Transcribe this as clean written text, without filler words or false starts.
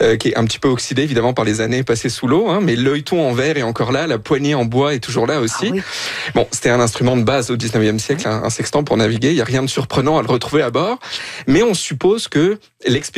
qui est un petit peu oxydé évidemment par les années passées sous l'eau, hein, mais l'œilleton en verre est encore là, la poignée en bois est toujours là aussi. Ah oui. Bon, c'était un instrument de base au 19e siècle, un sextant pour naviguer, il n'y a rien de surprenant à le retrouver à bord, mais on suppose que l'expédition